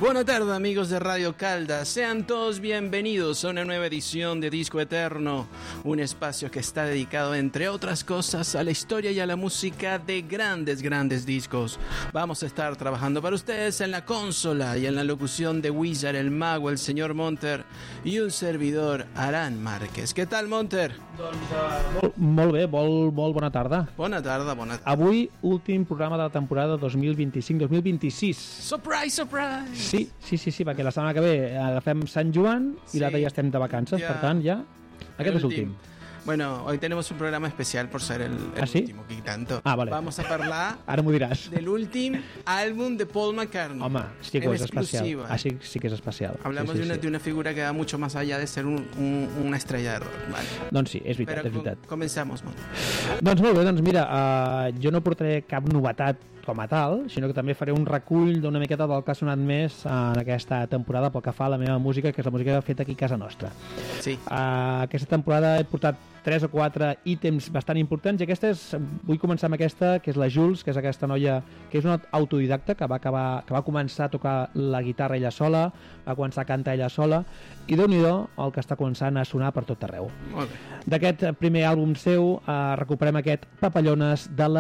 Buenas tardes, amigos de Radio Caldas. Sean todos bienvenidos a una nueva edición de Disco Eterno, un espacio que está dedicado, entre otras cosas, a la historia y a la música de grandes discos. Vamos a estar trabajando para ustedes en la consola y en la locución de Wizard, el mago, el señor Monter y un servidor, Aran Márquez. ¿Qué tal, Monter? Molt bé, molt bona tarda. Bona tarda. Avui, últim programa de la temporada 2025-2026. Surprise! Sí, perquè la setmana que ve agafem Sant Joan i l'altre ja estem de vacances, per tant, ja... Aquest és l'últim. Bueno, hoy tenemos un programa especial por ser el ¿sí? último, que tanto. Vale. Vamos a hablar Ara m'ho diràs. del último álbum de Paul McCartney. Home, sí que és especial. Així sí que és especial. Hablamos de una figura que va mucho más allá de ser una estrella de rock. Vale. Doncs sí, és veritat, Però és veritat. Començamos, Mon. Doncs molt bé, doncs mira, jo no portaré cap novetat com a tal, sinó que també faré un recull d'una miqueta del que ha sonat més en aquesta temporada pel que fa a la meva música, que és la música feta aquí a casa nostra. Sí. Aquesta temporada he portat 3 o 4 ítems bastant importants i vull començar amb aquesta, que és la Jules, que és aquesta noia que és una autodidacta que va començar a tocar la guitarra ella sola, va començar a cantar ella sola, i Déu-n'hi-do el que està començant a sonar per tot arreu. Molt bé. D'aquest primer àlbum seu recuperem aquest Papallones de la